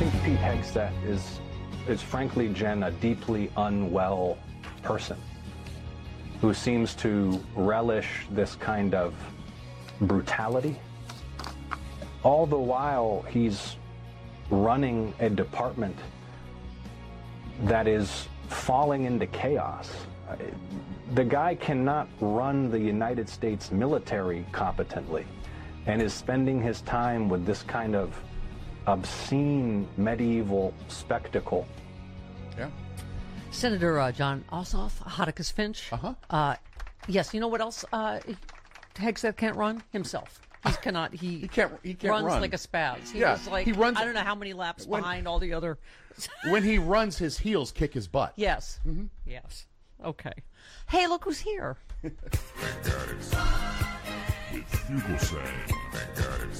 think Pete Hegseth is frankly, Jen, a deeply unwell person who seems to relish this kind of brutality. All the while, he's running a department that is falling into chaos. The guy cannot run the United States military competently and is spending his time with this kind of obscene medieval spectacle. Yeah. Senator John Ossoff, Hotchkiss Finch. Yes, you know what else Hegseth can't run? Himself. He can't runs run. like a spaz. He runs. I don't know how many laps behind all the other. When he runs, his heels kick his butt. Yes. Mm-hmm. Yes. Okay. Hey, look who's here. Thank God it's with Fugelsang. Thank God it's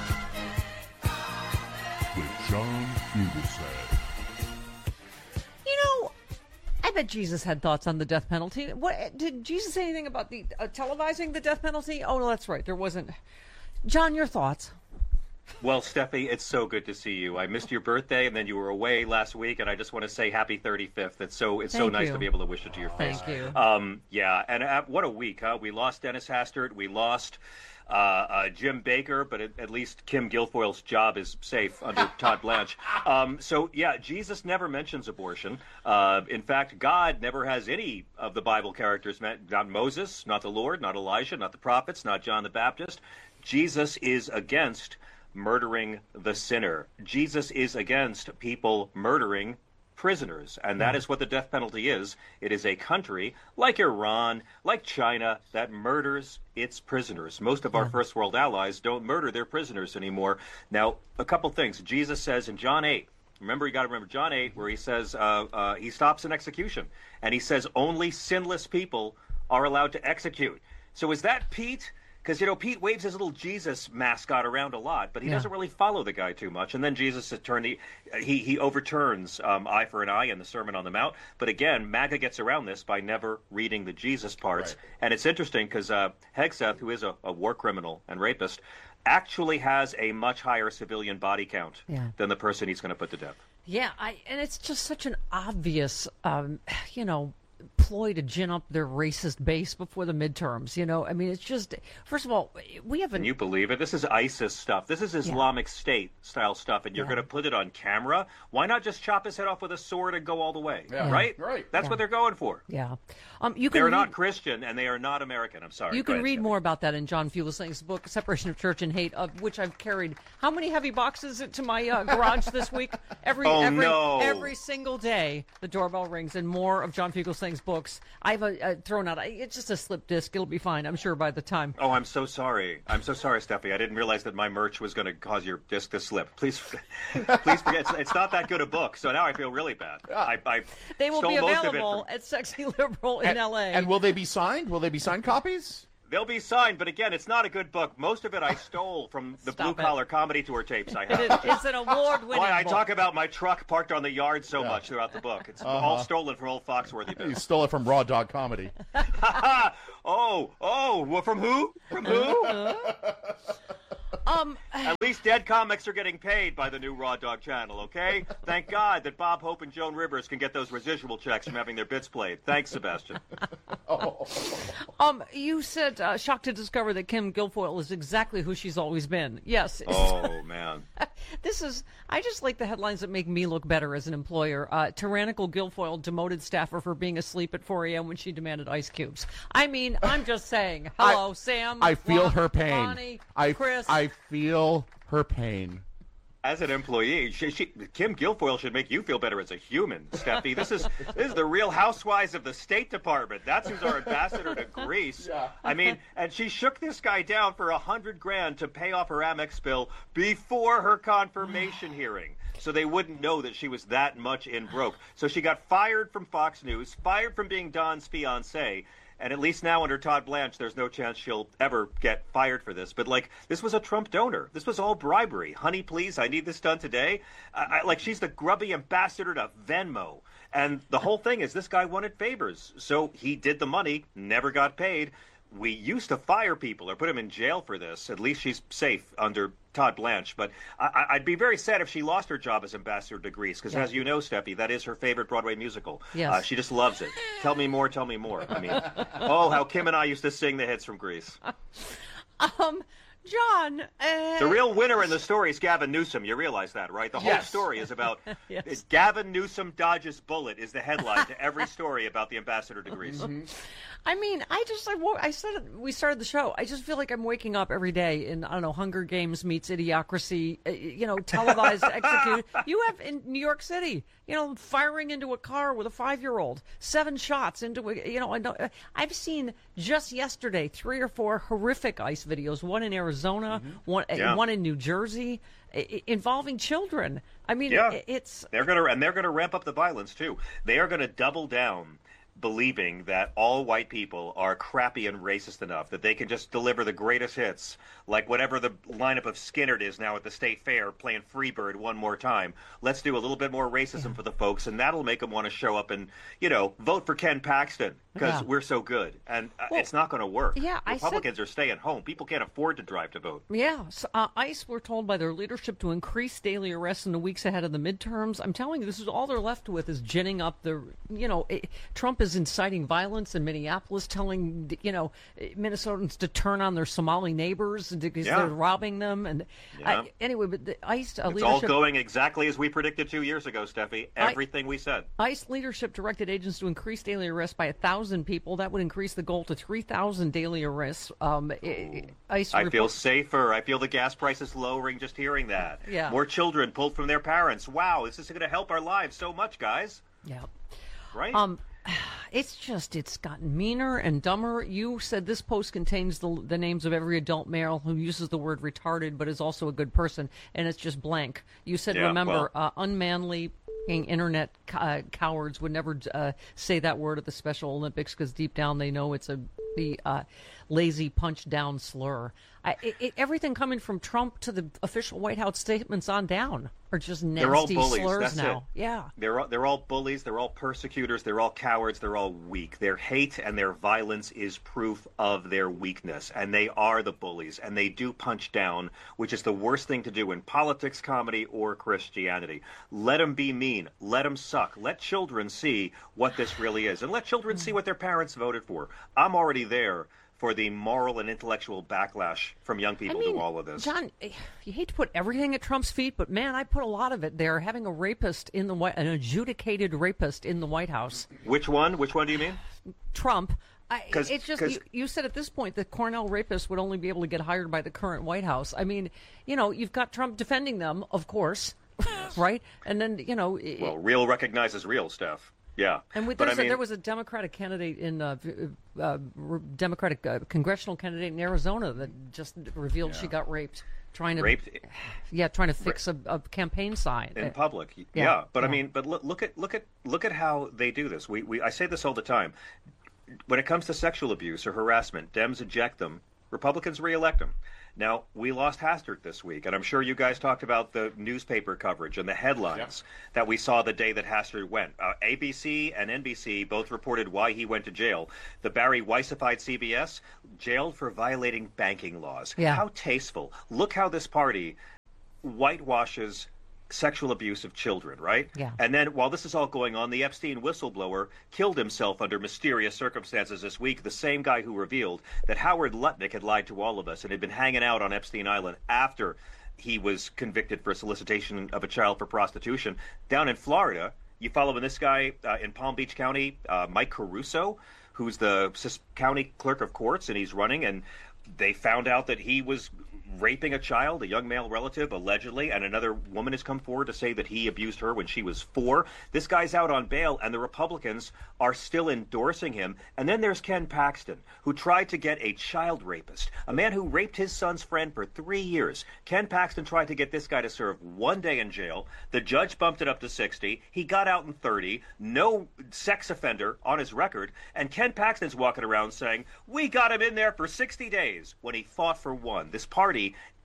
with John Fugelsang. You know, I bet Jesus had thoughts on the death penalty. What did Jesus say anything about the televising the death penalty? Oh, no, that's right. There wasn't. John, your thoughts? Well, Steffi, it's so good to see you. I missed your birthday, and then you were away last week, and I just want to say happy 35th. It's so nice to be able to wish it to your face. Thank you. Yeah, and what a week, huh? We lost Dennis Hastert. We lost Jim Baker, but at least Kim Guilfoyle's job is safe under Todd Blanche. So, yeah, Jesus never mentions abortion. In fact, God never has any of the Bible characters, not Moses, not the Lord, not Elijah, not the prophets, not John the Baptist. Jesus is against murdering the sinner. Jesus is against people murdering prisoners, and that is what the death penalty is. It is a country like Iran, like China, that murders its prisoners. Most of our first world allies don't murder their prisoners anymore. Now, a couple things. Jesus says in John 8, remember, you got to remember John 8, where he says he stops an execution, and he says only sinless people are allowed to execute. So is that Pete? Because, you know, Pete waves his little Jesus mascot around a lot, but he doesn't really follow the guy too much. And then Jesus he overturns eye for an eye in the Sermon on the Mount. But again, MAGA gets around this by never reading the Jesus parts. Right. And it's interesting because Hegseth, who is a war criminal and rapist, actually has a much higher civilian body count than the person he's going to put to death. Yeah, and it's just such an obvious, ploy to gin up their racist base before the midterms. You know, I mean, it's just, first of all, we have Can you believe it? This is ISIS stuff. This is Islamic State style stuff, and you're going to put it on camera? Why not just chop his head off with a sword and go all the way? Yeah. Right? Right. That's what they're going for. Yeah. They're not Christian, and they are not American. I'm sorry. You can read more about that in John Fugelsang's book, Separation of Church and Hate, of which I've carried how many heavy boxes to my garage this week? Every single day, the doorbell rings, and more of John Fugelsang's books. I've thrown out. It's just a slip disc. It'll be fine, I'm sure, by the time. Oh, I'm so sorry. I'm so sorry, Steffi. I didn't realize that my merch was going to cause your disc to slip. Please forget. It's not that good a book, so now I feel really bad. They will be available at Sexy Liberal in L.A. And will they be signed? Will they be signed copies? They'll be signed, but again, it's not a good book. Most of it I stole from the Blue Collar Comedy Tour tapes I have. It's an award-winning Why I book. talk about my truck parked on the yard so much throughout the book. It's all stolen from old Foxworthy. You stole it from Raw Dog Comedy. From who? From who? At least dead comics are getting paid by the new Raw Dog channel, okay? Thank God that Bob Hope and Joan Rivers can get those residual checks from having their bits played. Thanks, Sebastian. You said shocked to discover that Kim Guilfoyle is exactly who she's always been. Yes. Oh, man. I just like the headlines that make me look better as an employer. Tyrannical Guilfoyle demoted staffer for being asleep at 4 a.m. when she demanded ice cubes. I mean, I'm just saying. Hello, Sam. I feel her pain. Bonnie, Chris. I feel her pain. As an employee, Kim Guilfoyle should make you feel better as a human, Steffi. This is the Real Housewives of the State Department. That's who's our ambassador to Greece. Yeah. I mean, and she shook this guy down for $100,000 to pay off her Amex bill before her confirmation hearing, so they wouldn't know that she was that much in broke. So she got fired from Fox News, fired from being Don's fiancée. And at least now under Todd Blanche, there's no chance she'll ever get fired for this. But, this was a Trump donor. This was all bribery. Honey, please, I need this done today. She's the grubby ambassador to Venmo. And the whole thing is this guy wanted favors. So he did the money, never got paid. we used to fire people or put them in jail for this. At least she's safe under Todd Blanche. But I'd be very sad if she lost her job as ambassador to Grease, because as you know, Steffi, that is her favorite Broadway musical. Yes. She just loves it. Tell me more, tell me more. I mean, oh, how Kim and I used to sing the hits from Grease. John, the real winner in the story is Gavin Newsom. You realize that, right? The whole story is about Yes. Gavin Newsom dodges bullet is the headline to every story about the ambassador to Greece. I mean, I said it, we started the show. I just feel like I'm waking up every day in, I don't know, Hunger Games meets Idiocracy, televised, executed. You have in New York City, firing into a car with a 5-year-old, 7 shots into I've seen just yesterday 3 or 4 horrific ICE videos, one in Arizona, one in New Jersey, involving children. I mean, they're gonna ramp up the violence too. They are gonna double down, believing that all white people are crappy and racist enough that they can just deliver the greatest hits, like whatever the lineup of Skinner is now at the State Fair playing Freebird one more time. Let's do a little bit more racism for the folks, and that'll make them want to show up and, vote for Ken Paxton because we're so good. And it's not going to work. Yeah, Republicans are staying home. People can't afford to drive to vote. Yeah. So, ICE were told by their leadership to increase daily arrests in the weeks ahead of the midterms. I'm telling you, this is all they're left with is ginning up Trump is inciting violence in Minneapolis, telling Minnesotans to turn on their Somali neighbors because they're robbing them. And anyway, but the ICE it's leadership, all going exactly as we predicted 2 years ago, Steffi. Everything we said. ICE leadership directed agents to increase daily arrests by 1,000 people. That would increase the goal to 3,000 daily arrests. ICE I feel safer. I feel the gas prices lowering just hearing that. Yeah. More children pulled from their parents. Wow, this is going to help our lives so much, guys. Yeah. Right? It's gotten meaner and dumber. You said this post contains the names of every adult male who uses the word retarded but is also a good person, and it's just blank. You said, unmanly internet cowards would never say that word at the Special Olympics because deep down they know it's the lazy punch down slur. Everything coming from Trump to the official White House statements on down are just nasty slurs. That's now. It. Yeah, they're all bullies. They're all persecutors. They're all cowards. They're all weak. Their hate and their violence is proof of their weakness, and they are the bullies. And they do punch down, which is the worst thing to do in politics, comedy, or Christianity. Let them be mean. Let them suck. Let children see what this really is, and let children see what their parents voted for. I'm already there for the moral and intellectual backlash from young people to all of this. John, you hate to put everything at Trump's feet, but man, I put a lot of it there. Having a rapist in the an adjudicated rapist in the White House. Which one? Which one do you mean? Trump. It's just you said at this point that Cornell rapists would only be able to get hired by the current White House. I mean, you've got Trump defending them, of course, right? And then well, real recognizes real stuff. Yeah, and there was a Democratic candidate in Democratic congressional candidate in Arizona that just revealed she got raped trying to fix a campaign sign in public. Yeah, but I mean, but look at how they do this. I say this all the time. When it comes to sexual abuse or harassment, Dems eject them. Republicans reelect them. Now, we lost Hastert this week, and I'm sure you guys talked about the newspaper coverage and the headlines that we saw the day that Hastert went. ABC and NBC both reported why he went to jail. The Barry Weissified CBS, jailed for violating banking laws. Yeah. How tasteful. Look how this party whitewashes sexual abuse of children, right? Yeah. And then while this is all going on, the Epstein whistleblower killed himself under mysterious circumstances this week, the same guy who revealed that Howard Lutnick had lied to all of us and had been hanging out on Epstein Island after he was convicted for solicitation of a child for prostitution. Down in Florida, you following this guy in Palm Beach County, Mike Caruso, who's the county clerk of courts, and he's running, and they found out that he was raping a child, a young male relative, allegedly, and another woman has come forward to say that he abused her when she was 4. This guy's out on bail, and the Republicans are still endorsing him. And then there's Ken Paxton, who tried to get a child rapist, a man who raped his son's friend for 3 years. Ken Paxton tried to get this guy to serve 1 day in jail. The judge bumped it up to 60. He got out in 30. No sex offender on his record. And Ken Paxton's walking around saying, we got him in there for 60 days when he fought for 1. This party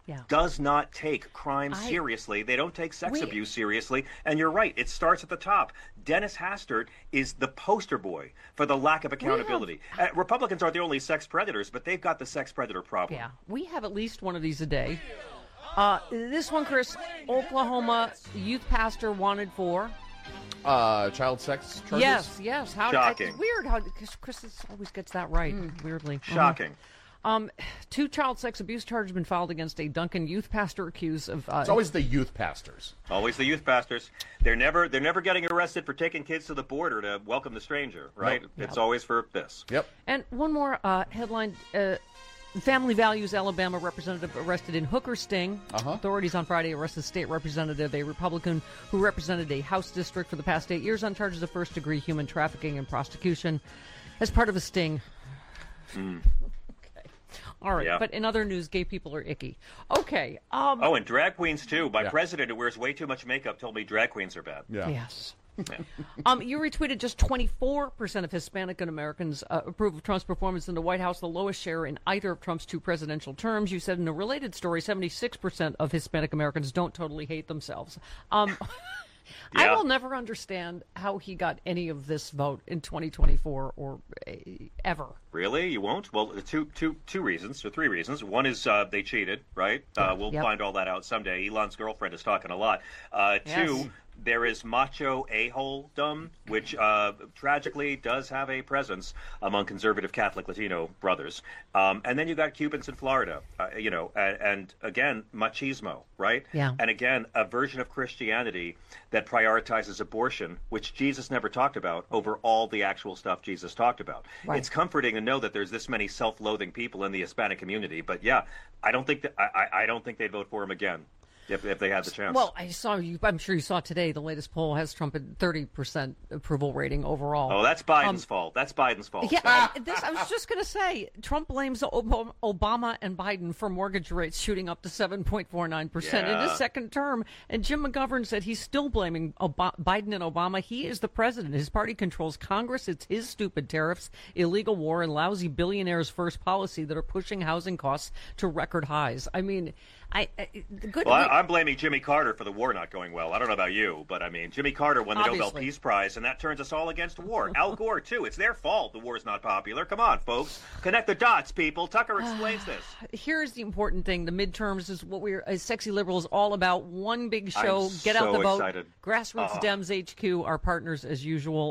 does not take crime seriously. They don't take sex abuse seriously. And you're right, it starts at the top. Dennis Hastert is the poster boy for the lack of accountability. Republicans are the only sex predators, but they've got the sex predator problem. Yeah, we have at least one of these a day. This one, Chris, Oklahoma youth pastor wanted for... child sex charges? Yes. Shocking. It's weird how Chris always gets that right, weirdly. Shocking. 2 child sex abuse charges have been filed against a Duncan youth pastor accused of... It's always the youth pastors. Always the youth pastors. They're never getting arrested for taking kids to the border to welcome the stranger, right? Nope. It's always for this. Yep. And one more headline... Family Values Alabama representative arrested in hooker sting. Authorities on Friday arrested state representative, a Republican who represented a House district for the past 8 years on charges of first-degree human trafficking and prostitution as part of a sting. Okay. All right. Yeah. But in other news, gay people are icky. Okay. And drag queens, too. My president, who wears way too much makeup, told me drag queens are bad. Yeah. Yes. You retweeted just 24% of Hispanic Americans approve of Trump's performance in the White House, the lowest share in either of Trump's 2 presidential terms. You said in a related story, 76% of Hispanic Americans don't totally hate themselves. I will never understand how he got any of this vote in 2024 or ever. Really? You won't? Well, two reasons, or 3 reasons. One is they cheated, right? We'll find all that out someday. Elon's girlfriend is talking a lot. 2, there is macho a-hole-dom, which tragically does have a presence among conservative Catholic Latino brothers. And then you got Cubans in Florida, and again, machismo, right? Yeah. And again, a version of Christianity that prioritizes abortion, which Jesus never talked about, over all the actual stuff Jesus talked about. Right. It's comforting to know that there's this many self-loathing people in the Hispanic community. But yeah, I don't think they'd vote for him again. If they had the chance. Well, I'm sure you saw today the latest poll has Trump at 30% approval rating overall. Oh, that's Biden's fault. That's Biden's fault. Yeah, I was just going to say, Trump blames Obama and Biden for mortgage rates shooting up to 7.49% in his second term. And Jim McGovern said he's still blaming Biden and Obama. He is the president. His party controls Congress. It's his stupid tariffs, illegal war, and lousy billionaires' first policy that are pushing housing costs to record highs. I mean... I'm blaming Jimmy Carter for the war not going well. I don't know about you, but I mean, Jimmy Carter won the Nobel Peace Prize, and that turns us all against war. Al Gore, too. It's their fault the war's not popular. Come on, folks. Connect the dots, people. Tucker explains this. Here's the important thing. The midterms is what we're, as Sexy Liberals, all about. One big show. Get out the vote. Excited. Grassroots Dems HQ, our partners as usual.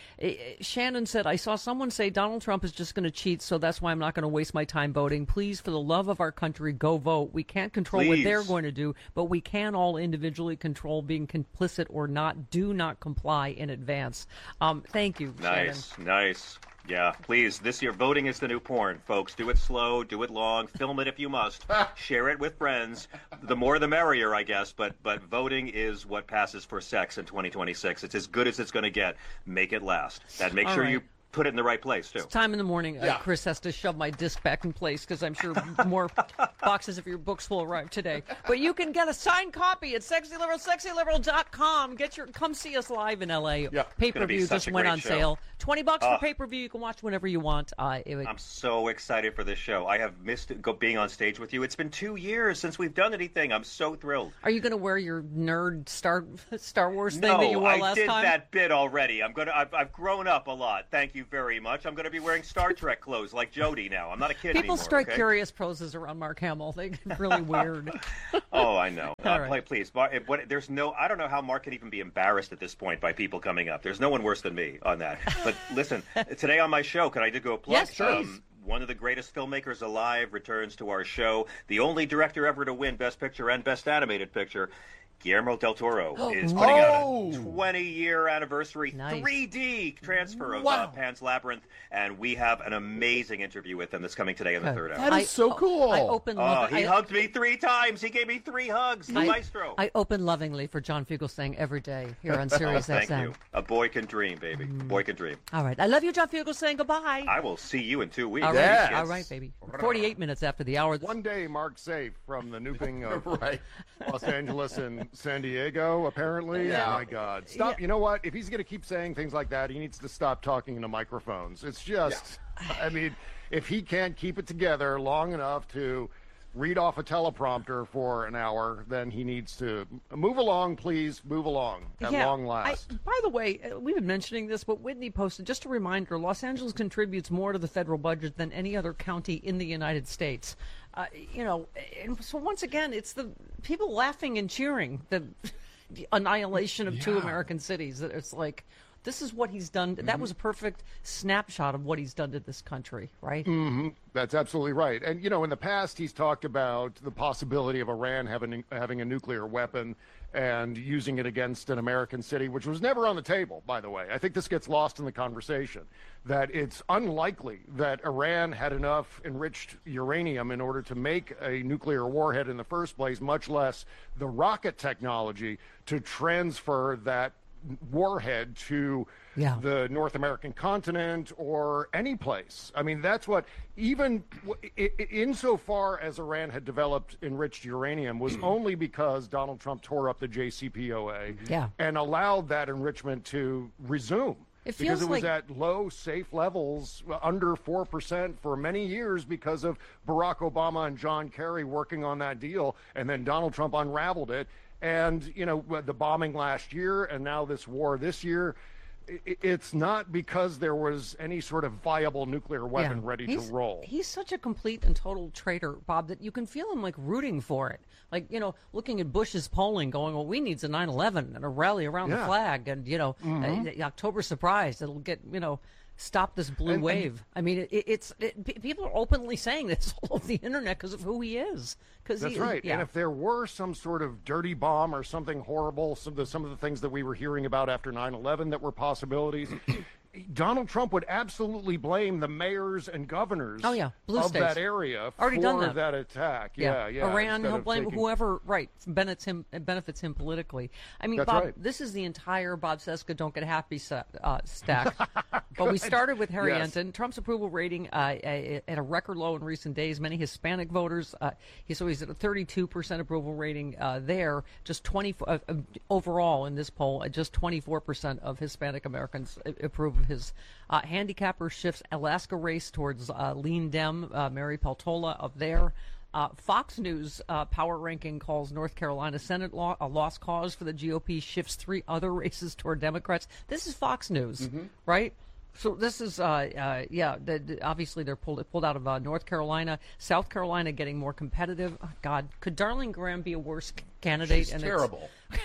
Shannon said, I saw someone say Donald Trump is just going to cheat, so that's why I'm not going to waste my time voting. Please, for the love of our country, go vote. We can't control what they're going to do, but we can all individually control being complicit or not. Do not comply in advance. Thank you, Nice, Shannon. nice. Yeah, please. This year, voting is the new porn, folks. Do it slow, do it long, film it if you must, share it with friends. The more the merrier, I guess, but voting is what passes for sex in 2026. It's as good as it's going to get. Make it last. And make sure you put it in the right place, too. It's time in the morning. Chris has to shove my disc back in place because I'm sure more boxes of your books will arrive today. But you can get a signed copy at sexyliberal.com. Come see us live in L.A. Pay-per-view just went on sale. $20 for pay-per-view. You can watch whenever you want. I'm so excited for this show. I have missed being on stage with you. It's been 2 years since we've done anything. I'm so thrilled. Are you going to wear your nerd Star Wars thing that you wore last time? No, I did that bit already. I've grown up a lot. Thank you very much. I'm going to be wearing Star Trek clothes like Jody now. I'm not a kid anymore. People strike curious poses around Mark Hamill. They get really weird. Oh, I know. Please, I don't know how Mark can even be embarrassed at this point by people coming up. There's no one worse than me on that. But listen, today on my show, can I do a plug? Yes, please. One of the greatest filmmakers alive returns to our show. The only director ever to win Best Picture and Best Animated Picture. Guillermo del Toro is putting out a 20-year anniversary 3D transfer of Pan's Labyrinth, and we have an amazing interview with him that's coming today in the third hour. That is so cool. He hugged me 3 times. He gave me 3 hugs. The maestro. I open lovingly for John Fugelsang every day here on Sirius XM. Thank you. A boy can dream, baby. A boy can dream. All right. I love you, John Fugelsang. Goodbye. I will see you in 2 weeks. All right, all right, baby. 48 minutes after the hour. One day, Mark safe from the nuking of Los Angeles and San Diego, apparently. Yeah. Oh, my God. Stop. Yeah. You know what? If he's going to keep saying things like that, he needs to stop talking into microphones. It's just, I mean, if he can't keep it together long enough to read off a teleprompter for an hour, then he needs to move along, please, move along at long last. By the way, we've been mentioning this, but Whitney posted, just a reminder, Los Angeles contributes more to the federal budget than any other county in the United States. And so once again, it's the people laughing and cheering the annihilation of two American cities. It's like, this is what he's done. That was a perfect snapshot of what he's done to this country, right? Mm-hmm. That's absolutely right. And, in the past, he's talked about the possibility of Iran having a nuclear weapon and using it against an American city, which was never on the table, by the way. I think this gets lost in the conversation, that it's unlikely that Iran had enough enriched uranium in order to make a nuclear warhead in the first place, much less the rocket technology to transfer that warhead to the North American continent or any place. I mean, that's what, even insofar as Iran had developed enriched uranium, was only because Donald Trump tore up the JCPOA and allowed that enrichment to resume. Because it was at low, safe levels, under 4% for many years because of Barack Obama and John Kerry working on that deal, and then Donald Trump unraveled it. And, the bombing last year and now this war this year, it's not because there was any sort of viable nuclear weapon ready to roll. He's such a complete and total traitor, Bob, that you can feel him, rooting for it. Looking at Bush's polling going, well, we need a 9/11 and a rally around the flag and, the October surprise. It'll get, stop this blue wave. I mean, people are openly saying this all over the internet because of who he is. That's right. And if there were some sort of dirty bomb or something horrible, some of the things that we were hearing about after 9/11 that were possibilities, Donald Trump would absolutely blame the mayors and governors blue of states. That area Already for done that attack. Yeah. Iran, he'll blame whoever benefits him politically. I mean, Bob, this is the entire Bob Cesca Don't Get Happy stack. But we started with Harry Enton. Trump's approval rating at a record low in recent days. Many Hispanic voters, he's at a 32% approval rating there. Just 24 overall in this poll, just 24% of Hispanic Americans approve of his handicapper shifts Alaska race towards lean Dem, Mary Peltola of there. Fox News power ranking calls North Carolina Senate law a lost cause for the GOP, shifts 3 other races toward Democrats. This is Fox News, right? So this is, obviously they're pulled out of North Carolina. South Carolina getting more competitive. Oh, God, could Darlene Graham be a worse candidate? She's terrible.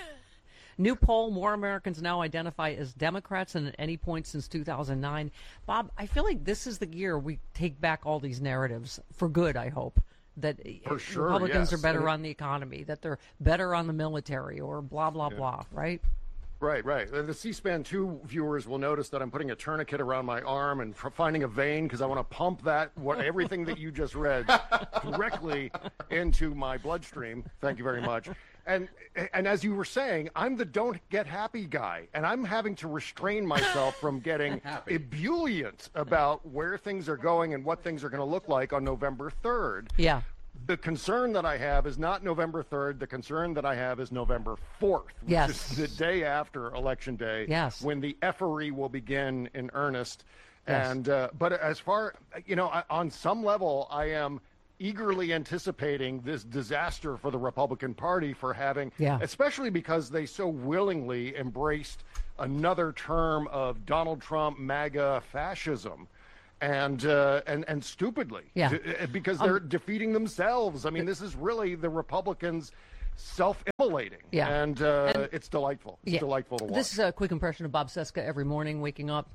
New poll, more Americans now identify as Democrats than at any point since 2009. Bob, I feel like this is the year we take back all these narratives, for good, I hope, that Republicans are better on the economy, that they're better on the military, or blah, blah, blah, right? Right. The C-SPAN 2 viewers will notice that I'm putting a tourniquet around my arm and finding a vein because I want to pump everything that you just read directly into my bloodstream. Thank you very much. And as you were saying, I'm the don't get happy guy, and I'm having to restrain myself from getting ebullient about where things are going and what things are going to look like on November 3rd. Yeah. The concern that I have is not November 3rd. The concern that I have is November 4th, which is the day after Election Day, when the effery will begin in earnest. Yes. And but as far, on some level, I am eagerly anticipating this disaster for the Republican Party for having, especially because they so willingly embraced another term of Donald Trump MAGA fascism. And stupidly, because they're defeating themselves. I mean, this is really the Republicans self-immolating, and it's delightful. It's delightful to watch. This is a quick impression of Bob Cesca every morning waking up.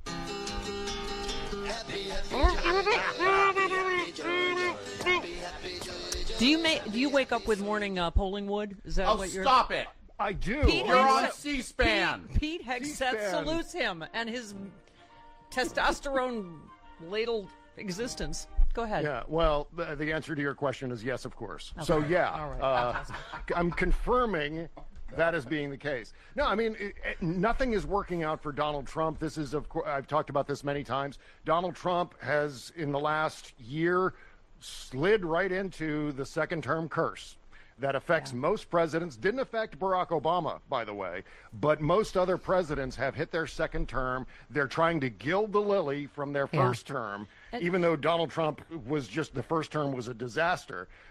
Do you wake up with morning polling wood? Is that what you're? Stop it! I do. You're on C-SPAN. Pete Hegseth salutes him and his testosterone ladled existence. Go ahead. Yeah, well, the answer to your question is yes, of course. Okay. So, All right. I'm confirming that as being the case. No, I mean, nothing is working out for Donald Trump. This is, of course, I've talked about this many times. Donald Trump has, in the last year, slid right into the second-term curse. That affects most presidents. Didn't affect Barack Obama, by the way, but most other presidents have hit their second term. They're trying to gild the lily from their first term, even though Donald Trump was just, the first term was a disaster.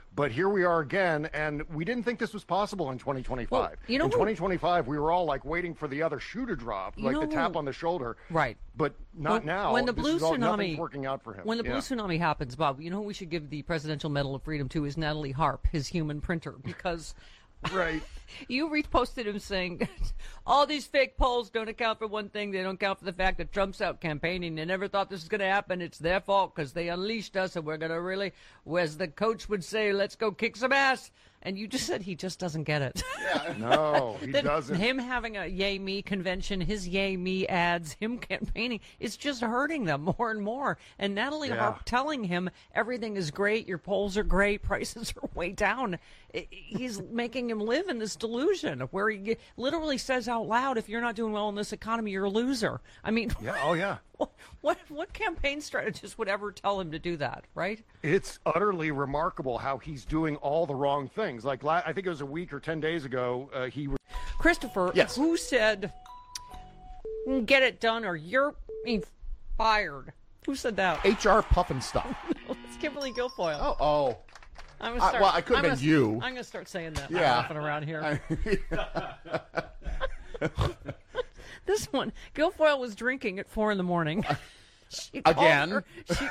But here we are again, and we didn't think this was possible in 2025. Well, you know in 2025, we were all like waiting for the other shoe to drop, like the tap on the shoulder. Right. But not now. When the blue nothing's tsunami working out for him. When the blue tsunami happens, Bob, you know who we should give the Presidential Medal of Freedom to is Natalie Harp, his human printer, because right. You reposted him saying, all these fake polls don't account for one thing. They don't account for the fact that Trump's out campaigning. They never thought this was going to happen. It's their fault because they unleashed us, and we're going to really, as the coach would say, let's go kick some ass. And you just said he just doesn't get it. Yeah. No, he doesn't. Him having a Yay Me convention, his Yay Me ads, him campaigning, it's just hurting them more and more. And Natalie Harp telling him everything is great, your polls are great, prices are way down. He's making him live in this delusion where he literally says out loud, if you're not doing well in this economy, you're a loser. I mean, what campaign strategist would ever tell him to do that, right? It's utterly remarkable how he's doing all the wrong things. Like, I think it was a week or 10 days ago, he was... Christopher, who said, get it done or you're being fired? Who said that? HR Puffin stuff. It's Kimberly Guilfoyle. Oh. I could have been you. I'm going to start saying that often around here. This one, Guilfoyle was drinking at 4 a.m. Again?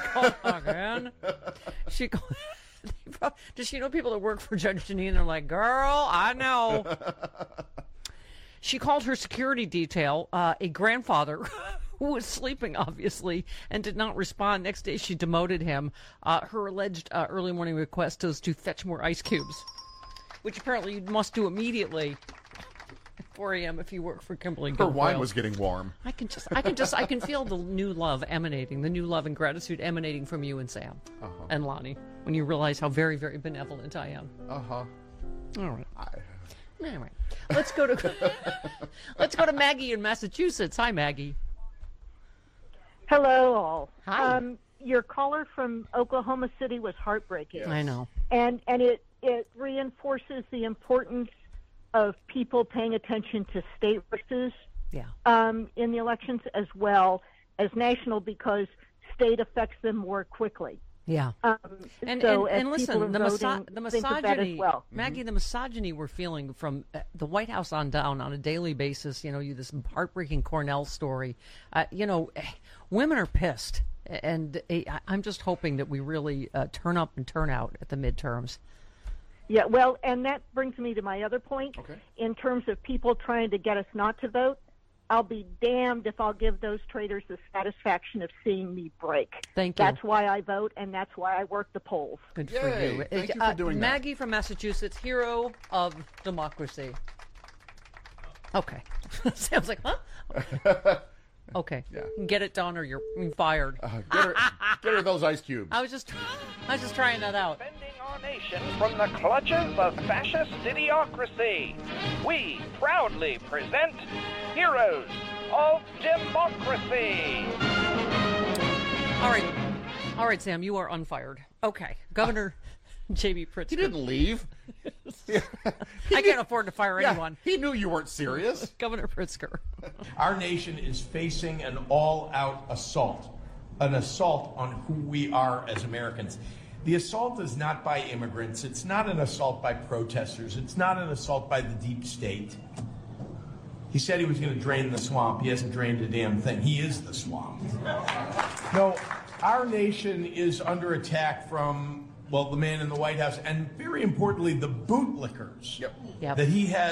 She called. Does she know people that work for Judge Jeanine? They're like, girl, I know. She called her security detail a grandfather who was sleeping, obviously, and did not respond. Next day, she demoted him. Her alleged early morning request was to fetch more ice cubes, which apparently you must do immediately at 4 a.m. if you work for Kimberly Guilfoyle. Her wine was getting warm. I can feel the new love emanating, the new love and gratitude emanating from you and Sam and Lonnie when you realize how very, very benevolent I am. Uh-huh. All right. Anyway, let's go to Maggie in Massachusetts. Hi, Maggie. Hello, all. Hi. Your caller from Oklahoma City was heartbreaking. I know. And it reinforces the importance of people paying attention to state races in the elections as well as national, because state affects them more quickly. Yeah. And listen, the misogyny, well. Maggie, the misogyny we're feeling from the White House on down on a daily basis, this heartbreaking Cornell story, women are pissed. And I'm just hoping that we really turn up and turn out at the midterms. Yeah, well, and that brings me to my other point. Okay. In terms of people trying to get us not to vote, I'll be damned if I'll give those traitors the satisfaction of seeing me break. Thank you. That's why I vote, and that's why I work the polls. Good for you. Thank you for doing that. Maggie from Massachusetts, hero of democracy. Okay. Sounds like, huh? Okay. Yeah. Get it done or you're fired. Get her those ice cubes. I was just trying that out. Defending our nation from the clutches of fascist idiocracy, we proudly present Heroes of Democracy. All right, Sam, you are unfired. Okay, Governor J.B. Pritzker. He didn't leave. I can't afford to fire anyone. He knew you weren't serious. Governor Pritzker. Our nation is facing an all-out assault, an assault on who we are as Americans. The assault is not by immigrants. It's not an assault by protesters. It's not an assault by the deep state. He said he was going to drain the swamp. He hasn't drained a damn thing. He is the swamp. No, our nation is under attack from, the man in the White House, and very importantly, the bootlickers yep. that he has